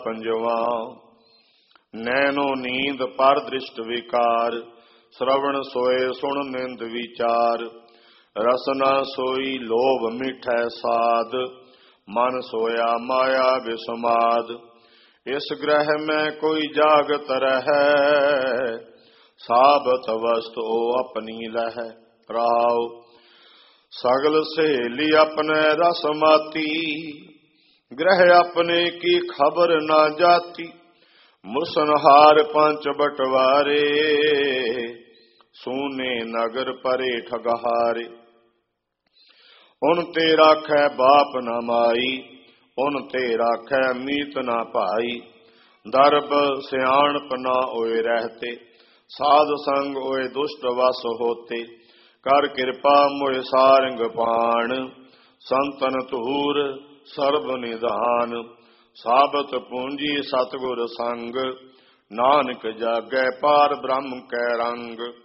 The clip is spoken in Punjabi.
ਪੰਜਵਾ। ਨੈਣੋ ਨੀਂਦ ਪਰ ਦ੍ਰਿਸ਼ਟ ਵਿਕਾਰ, ਸ਼੍ਰਵਣ ਸੋਏ ਸੁਣ ਨਿੰਦ ਵਿਚਾਰ। ਰਸਨਾ ਸੋਈ ਲੋਭ ਮਿਠੈ ਸਾਧ, ਮਨ ਸੋਇਆ ਮਾਇਆ ਵਿਸਮਾਦ। ਇਸ ਗ੍ਰਹਿ ਮੈਂ ਕੋਈ ਜਾਗਤ ਰਹੈ, ਸਾਬਤ ਵਸਤ ਉਹ ਆਪਣੀ ਲਹੈ। ਰਾਉ ਸਗਲ ਸਹੇਲੀ ਆਪਣੇ ਰਸ ਮਾਤੀ, ਗ੍ਰਹਿ ਆਪਣੇ ਕੀ ਖਬਰ ਨਾ ਜਾਤੀ। ਮੁਸਨਹਾਰ ਪੰਚ ਬਟਵਾਰੇ, ਸੂਨੇ ਨਗਰ ਪਰੇ ਠਗਹਾਰੇ। ਉਨ ਤੇ ਰਾਖੈ ਬਾਪ ਨਾ ਮਾਈ, ਉਨ ਤੇ ਰਾਖੈ ਮੀਤ ਨਾ ਭਾਈ। ਦਰਬ ਸਿਆਣਪ ਨਾ ਹੋਏ ਰਹਤੇ, ਸਾਧ ਸੰਗ ਹੋਏ ਦੁਸ਼ਟ ਵਸ ਹੋਤੇ। ਕਰ ਕਿਰਪਾ ਮੋਹਿ ਸਾਰੰਗ ਪਾਣ, ਸੰਤਨ ਧੂਰ ਸਰਬ ਨਿਧਾਨ। ਸਾਬਤ ਪੂੰਜੀ ਸਤਿਗੁਰ ਸੰਗ, ਨਾਨਕ ਜਾਗੈ ਪਾਰ ਬ੍ਰਹਮ ਕੈ ਰੰਗ।